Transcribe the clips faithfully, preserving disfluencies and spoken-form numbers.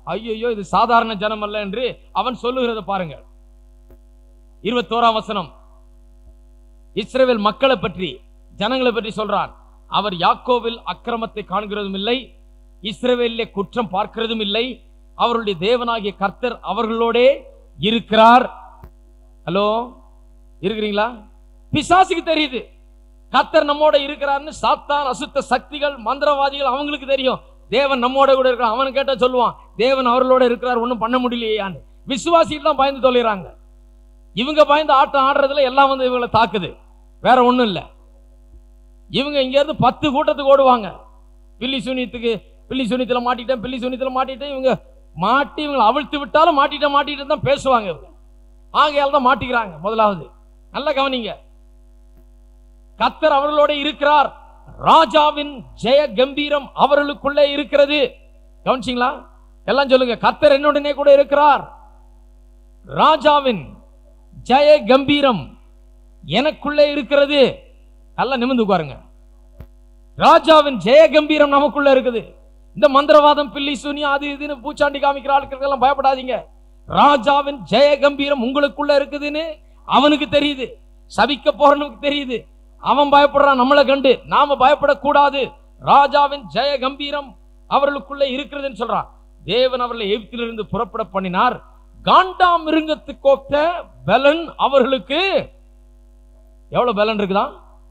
ஐயோ இது சாதாரண ஜனம் அல்ல என்று அவன் சொல்லுகிறத பாருங்க. இருபத்தோராம் வசனம் இஸ்ரவேல் மக்களை பற்றி, ஜனங்களை பற்றி சொல்றான். அவர் யாக்கோவில் அக்கிரமத்தை காண்கிறதும் இல்லை, இஸ்ரவேலிலே குற்றம் பார்க்கிறதும் இல்லை. அவருடைய தேவனாகிய கர்த்தர் அவர்களோட இருக்கிறார். ஹலோ, இருக்கிறீங்களா? பிசாசுக்கு தெரியுது கர்த்தர் நம்மோட இருக்கிறார்னு. சாத்தான், அசுத்த சக்திகள், மந்திரவாதிகள் அவங்களுக்கு தெரியும் தேவன் நம்மோட கூட இருக்கிறான். அவன் கேட்ட சொல்லுவான் தேவன் அவர்களோட இருக்கிறார், ஒன்னும் பண்ண முடியலையான்னு. விசுவாசிகள் தான் பயந்து தொலைறாங்க. இவங்க பயந்து ஆட்டம் ஆடுறதுல எல்லாம் வந்து இவங்களை தாக்குது, வேற ஒண்ணும் இல்ல. இவங்க இங்க இருந்து பத்து கூட்டத்துக்கு ஓடுவாங்க. பில்லி சூனியத்துக்கு, பில்லி சூனியத்துல மாட்டிட்டேன், பில்லி சூனியத்துல மாட்டிட்டேன். இவங்க மாட்டி இவங்களை அவிழ்த்து விட்டாலும் மாட்டிட்ட மாட்டிட்டு தான் பேசுவாங்க. இவங்க ஆகையால் தான் மாட்டிக்கிறாங்க. முதலாவது நல்ல கவனிங்க, கர்த்தர் அவர்களோட இருக்கிறார். ராஜாவின் ஜெய கம்பீரம் அவர்களுக்குள்ளே இருக்கிறது. கவனிச்சீங்களா? எல்லாம் சொல்லுங்க, கர்த்தர் என்னுடனே கூட இருக்கிறார். ராஜாவின் ஜெய கம்பீரம் எனக்குள்ளே இருக்கிறது. நல்லா நிமிர்ந்து உட்காருங்க. ராஜாவின் ஜெய கம்பீரம் நமக்குள்ள இருக்குது. இந்த மந்திரவாதம், பில்லி சூனியம், அது இதுன்னு பூச்சாண்டி காமிக்கிற ஆட்கள் பயப்படாதீங்க. ராஜாவின் ஜெய கம்பீரம் உங்களுக்குள்ள இருக்குதுன்னு அவனுக்கு தெரியுது, சபிக்க போறனுக்கு தெரியுது. அவன் பயப்படுறான் நம்மளை கண்டு, நாம பயப்படக்கூடாது. ராஜாவின் ஜெய கம்பீரம் அவர்களுக்குள்ள இருக்கிறதுன்னு சொல்றான். தேவன் அவர்களை எகிப்திலிருந்து புறப்பட பண்ணினார். காண்டாம் மிருகத்துக்கு ஒத்த பலன் அவர்களுக்கு. எவ்வளவு பலன் இருக்குதா?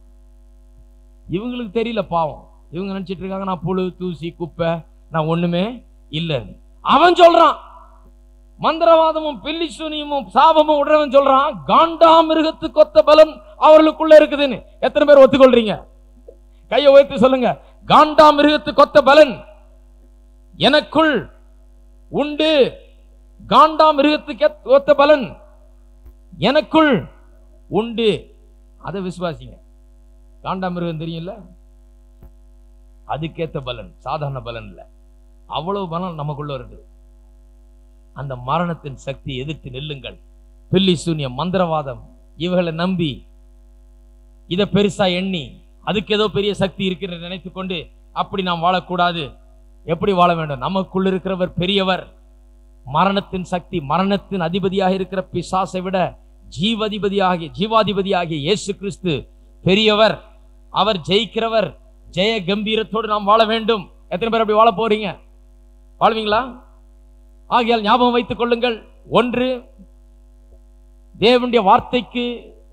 இவங்களுக்கு தெரியல பாவம். இவங்க நினைச்சிட்டு இருக்காங்க நான் புழு, தூசி, குப்பை, நான் ஒண்ணுமே இல்லைன்னு. அவன் சொல்றான், மந்திரவாதமும் பில்லி சூனியமும் சாபமும் உடனவன் சொல்றான் காண்டாம் மிருகத்துக்கு ஒத்த பலன் அவர்களுக்குள்ள இருக்குதுன்னு. எத்தனை பேர் ஒத்துக்கொள்றீங்க? கையை உயர்த்தி சொல்லுங்க. காண்டாம் மிருகத்துக்கு ஒத்த பலன் எனக்குள் உண்டு. காண்டாம் மிருகத்துக்கு ஒத்த பலன் எனக்குள் உண்டு. அதை விசுவாசிங்க. காண்டாம் மிருகம் தெரியும்ல, அதுக்கேத்த பலன், சாதாரண பலன் இல்ல, அவ்வளவு பலன் நமக்குள்ள இருக்கு. அந்த மரணத்தின் சக்தி எதிர்த்து நெல்லுங்கள். பில்லி சூனியம், மந்திரவாதம் இவர்களை நம்பி இதை பெருசா எண்ணி அதுக்கு ஏதோ பெரிய சக்தி இருக்கிறது நினைத்துக் கொண்டு அப்படி நாம் வாழக்கூடாது. எப்படி வாழ வேண்டும்? நமக்குள் இருக்கிறவர் பெரியவர். மரணத்தின் சக்தி, மரணத்தின் அதிபதியாக இருக்கிற பிசாசை விட ஜீவாதிபதியாகிய ஜீவாதிபதியாகிய இயேசு கிறிஸ்து பெரியவர். அவர் ஜெயிக்கிறவர். ஜெய கம்பீரத்தோடு நாம் வாழ வேண்டும். எத்தனை பேர் அப்படி வாழ போறீங்க? வாழ்வீங்களா? ஆகையால் ஞாபகம் வைத்துக் கொள்ளுங்கள். ஒன்று, தேவனுடைய வார்த்தைக்கு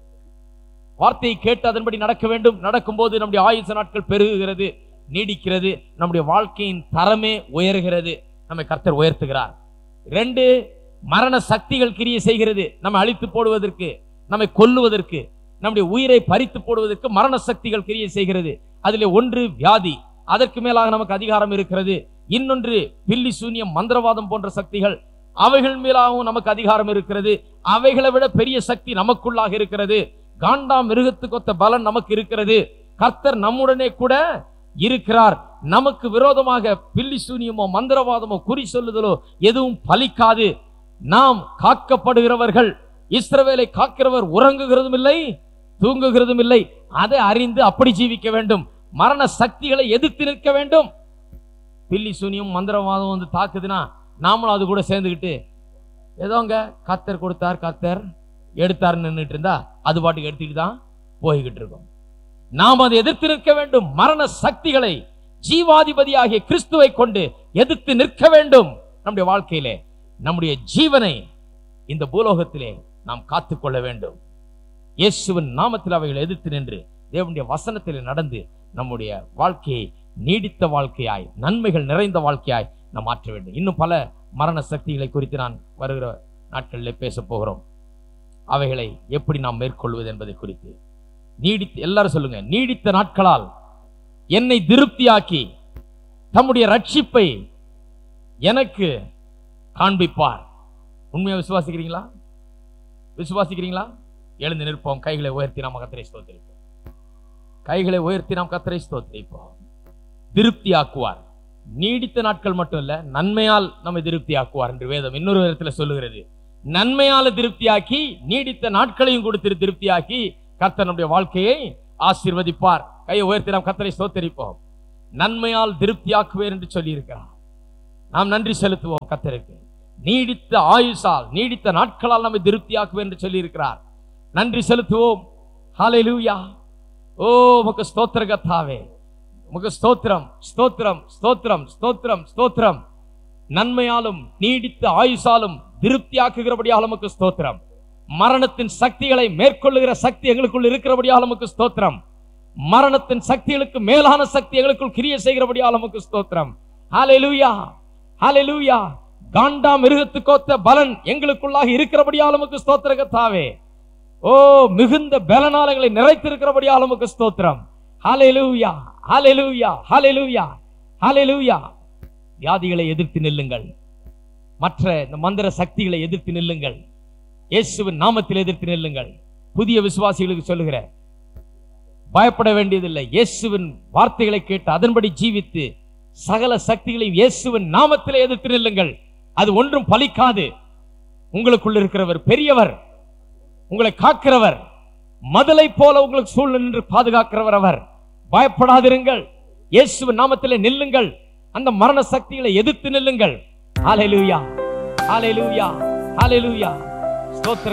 வார்த்தையை கேட்டு அதன்படி நடக்க வேண்டும். நடக்கும்போது நம்முடைய ஆயுச நாட்கள் பெருகுகிறது, நீடிக்கிறது. நம்முடைய வாழ்க்கையின் தரமே உயர்கிறது. நம்மை கர்த்தர் உயர்த்துகிறார். ரெண்டு, மரண சக்திகள் கிரியை செய்கிறது. நம்மை அழித்து போடுவதற்கு, நம்மை கொல்லுவதற்கு, நம்முடைய உயிரை பறித்து போடுவதற்கு மரண சக்திகள் கிரியை செய்கிறது. அதிலே ஒன்று வியாதி, அதற்கு மேலாக நமக்கு அதிகாரம் இருக்கிறது. இன்னொன்று பில்லி சூனியம், மந்திரவாதம் போன்ற சக்திகள், அவைகள் மேலாகவும் நமக்கு அதிகாரம் இருக்கிறது. அவைகளை விட பெரிய சக்தி நமக்குள்ளாக இருக்கிறது. காண்டாம் மிருகத்துக்கு ஒத்த பலன் நமக்கு இருக்கிறது. கர்த்தர் நம்முடனே கூட இருக்கிறார். நமக்கு விரோதமாக பில்லி சூனியமோ மந்திரவாதமோ குறி சொல்லுதலோ எதுவும் பலிக்காது. நாம் காக்கப்படுகிறவர்கள். இஸ்ரவேலை காக்கிறவர் உறங்குகிறதும் இல்லை, தூங்குகிறதும் இல்லை. அதை அறிந்து அப்படி ஜீவிக்க வேண்டும். மரண சக்திகளை எதிர்த்து நிற்க வேண்டும். பில்லி சூனியம் மந்திரவாதம் வந்து தாக்குதுன்னா நாமளும் அது கூட சேர்ந்துக்கிட்டு ஏதோங்க கர்த்தர் கொடுத்தார், கர்த்தர் எடுத்தார் நின்றுட்டு இருந்தா அது பாட்டுக்கு எடுத்துக்கிட்டு தான் போய்கிட்டு இருக்கோம். நாம் அதை எதிர்த்து நிற்க வேண்டும். மரண சக்திகளை ஜீவாதிபதியாகிய கிறிஸ்துவை கொண்டு எதிர்த்து நிற்க வேண்டும். நம்முடைய வாழ்க்கையிலே நம்முடைய ஜீவனை இந்த பூலோகத்திலே நாம் காத்துக்கொள்ள வேண்டும். இயேசுவின் நாமத்தில் அவைகளை எதிர்த்து நின்று தேவனுடைய வசனத்தில் நடந்து நம்முடைய வாழ்க்கையை நீடித்த வாழ்க்கையாய், நன்மைகள் நிறைந்த வாழ்க்கையாய் நாம் மாற்ற வேண்டும். இன்னும் பல மரண சக்திகளை குறித்து நான் வருகிற நாட்களில் பேச போகிறோம். அவைகளை எப்படி நாம் மேற்கொள்வது என்பதை குறித்து நீடித்த, எல்லாரும் சொல்லுங்க, நீடித்த நாட்களால் என்னை திருப்தியாக்கி தம்முடைய ரட்சிப்பை எனக்கு காண்பிப்பார். உண்மையா விசுவாசிக்கிறீங்களா? விசுவாசிக்கிறீங்களா? எழுந்து நிற்போம். கைகளை உயர்த்தி நாம் கர்த்தரை ஸ்தோத்திரிப்போம். கைகளை உயர்த்தி நாம் கர்த்தரை ஸ்தோத்திரிப்போம். திருப்தி ஆக்குவார். நீடித்த நாட்கள் மட்டும் இல்ல, நன்மையால் நம்மை திருப்தி ஆக்குவார் என்று வேதம் இன்னொரு விதத்தில் சொல்லுகிறது. நன்மையால திருப்தியாக்கி நீடித்த நாட்களையும் கொடுத்து திருப்தியாக்கி கர்த்தர் நம்முடைய வாழ்க்கையை ஆசீர்வதிப்பார். கையை உயர்த்தி நாம் கர்த்தரை ஸ்தோத்திரிப்போம். நன்மையால் திருப்தியாக்குவேர் என்று சொல்லி இருக்கிறார். நாம் நன்றி செலுத்துவோம் கர்த்தருக்கு. நீடித்த ஆயுசால் நீடித்த நாட்களால் நம்மை திருப்தியாக்குவேன் என்று சொல்லி இருக்கிறார். நன்றி செலுத்துவோம். ஹல்லேலூயா. ஓ உமக்கு ஸ்தோத்திர கர்த்தாவே, உமக்கு ஸ்தோத்திரம் ஸ்தோத்திரம் ஸ்தோத்திரம் ஸ்தோத்திரம் ஸ்தோத்திரம். நன்மையாலும் நீடித்த ஆயுசாலும் திருப்தியாக்குகிறபடியால் உமக்கு ஸ்தோத்திரம். மரணத்தின் சக்திகளை மேற்கொள்ளுகிற சக்தி எங்களுக்குள் இருக்கிறபடியால் உமக்கு ஸ்தோத்திரம். மரணத்தின் சக்திகளுக்கு மேலான சக்தி எங்களுக்குள் கிரியை செய்கிறபடியால் உமக்கு ஸ்தோத்திரம். ஹல்லேலூயா ஹல்லேலூயா. காண்டா மிருகத்துக்கொத்த பலன் எங்களுக்குள்ளாக இருக்கிறபடியால் உமக்கு ஸ்தோத்திர கர்த்தாவே. ஓ மிகுந்த பலனாலங்களை நிறைத்திருக்கிறபடியால் உமக்கு ஸ்தோத்திரம். ஹல்லேலூயா ஹல்லேலூயா ஹல்லேலூயா ஹல்லேலூயா. வியாதிகளை எதிர்த்து நில்லுங்கள். மற்ற இந்த மந்திர சக்திகளை எதிர்த்து நில்லுங்கள். இயேசுவின் நாமத்தில் எதிர்த்து நில்லுங்கள். புதிய விசுவாசிகளுக்கு சொல்லுகிற, பயப்பட வேண்டியதில்லை. இயேசுவின் வார்த்தைகளை கேட்டு அதன்படி ஜீவித்து சகல சக்திகளையும் இயேசுவின் நாமத்தில் எதிர்த்து நில்லுங்கள். அது ஒன்றும் பலிக்காது. உங்களுக்குள் இருக்கிறவர் பெரியவர், உங்களை காக்கிறவர், மதலை போல உங்களுக்கு சூழ் நின்று பாதுகாக்கிறவர் அவர். பயப்படாதிருங்கள். இயேசுவின் நாமத்திலே நில்லுங்கள். அந்த மரண சக்திகளை எதிர்த்து நில்லுங்கள். ஹல்லேலூயா ஹல்லேலூயா ஹல்லேலூயா. ஸ்தோத்திரம்.